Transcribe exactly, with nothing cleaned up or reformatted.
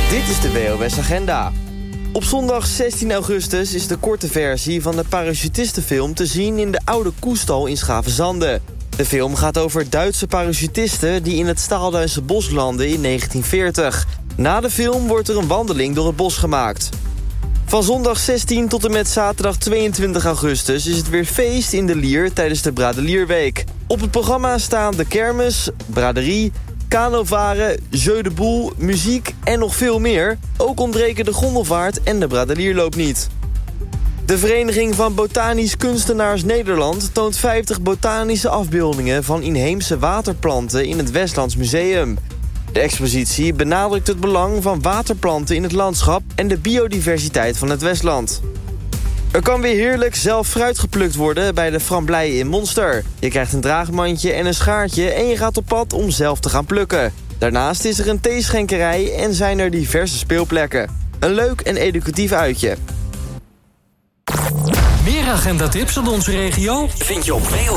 Dit is de W O S-agenda. Op zondag zestien augustus is de korte versie van de parachutistenfilm te zien in de Oude Koestal in Schavenzande. De film gaat over Duitse parachutisten die in het Staalduinse bos landen in negentien veertig. Na de film wordt er een wandeling door het bos gemaakt. Van zondag zestien tot en met zaterdag tweeëntwintig augustus is het weer feest in de Lier tijdens de Bradelierweek. Op het programma staan de kermis, braderie, kanovaren, jeu de boel, muziek en nog veel meer. Ook ontbreken de gondelvaart en de bradelierloop niet. De Vereniging van Botanisch Kunstenaars Nederland toont vijftig botanische afbeeldingen van inheemse waterplanten in het Westlands Museum. De expositie benadrukt het belang van waterplanten in het landschap en de biodiversiteit van het Westland. Er kan weer heerlijk zelf fruit geplukt worden bij de Frambleien in Monster. Je krijgt een draagmandje en een schaartje en je gaat op pad om zelf te gaan plukken. Daarnaast is er een theeschenkerij en zijn er diverse speelplekken. Een leuk en educatief uitje. Meer agendatips uit onze regio vind je op W O